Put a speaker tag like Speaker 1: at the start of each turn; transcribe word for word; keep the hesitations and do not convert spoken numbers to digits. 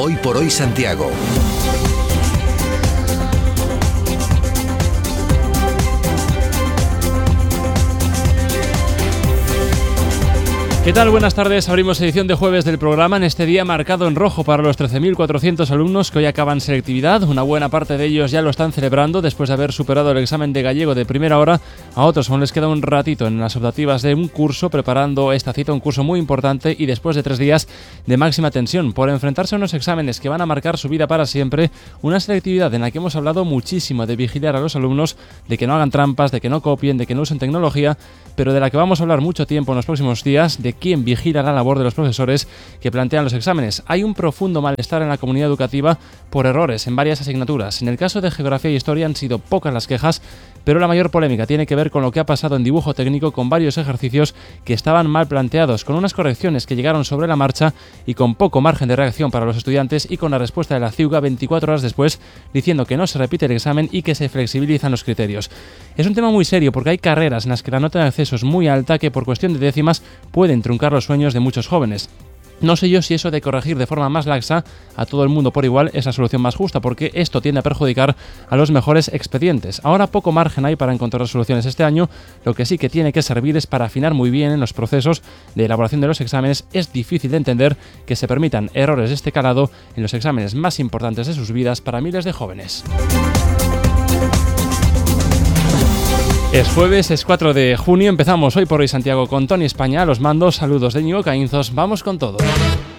Speaker 1: Hoy por Hoy Santiago.
Speaker 2: ¿Qué tal? Buenas tardes. Abrimos edición de jueves del programa en este día marcado en rojo para los trece mil cuatrocientos alumnos que hoy acaban selectividad. Una buena parte de ellos ya lo están celebrando después de haber superado el examen de gallego de primera hora. A otros aún les queda un ratito en las optativas de un curso preparando esta cita, un curso muy importante y después de tres días de máxima tensión por enfrentarse a unos exámenes que van a marcar su vida para siempre. Una selectividad en la que hemos hablado muchísimo de vigilar a los alumnos, de que no hagan trampas, de que no copien, de que no usen tecnología, pero de la que vamos a hablar mucho tiempo en los próximos días, de quién vigila la labor de los profesores que plantean los exámenes. Hay un profundo malestar en la comunidad educativa por errores en varias asignaturas. En el caso de Geografía e Historia han sido pocas las quejas, pero la mayor polémica tiene que ver con lo que ha pasado en dibujo técnico con varios ejercicios que estaban mal planteados, con unas correcciones que llegaron sobre la marcha y con poco margen de reacción para los estudiantes y con la respuesta de la CIUGA veinticuatro horas después diciendo que no se repite el examen y que se flexibilizan los criterios. Es un tema muy serio porque hay carreras en las que la nota de acceso es muy alta que por cuestión de décimas pueden truncar los sueños de muchos jóvenes. No sé yo si eso de corregir de forma más laxa a todo el mundo por igual es la solución más justa, porque esto tiende a perjudicar a los mejores expedientes. Ahora poco margen hay para encontrar soluciones este año, lo que sí que tiene que servir es para afinar muy bien en los procesos de elaboración de los exámenes. Es difícil de entender que se permitan errores de este calado en los exámenes más importantes de sus vidas para miles de jóvenes. Es jueves, es cuatro de junio, empezamos Hoy por Hoy Santiago con Tony España, a los mandos, saludos de Ñigo Caínzos, vamos con todo.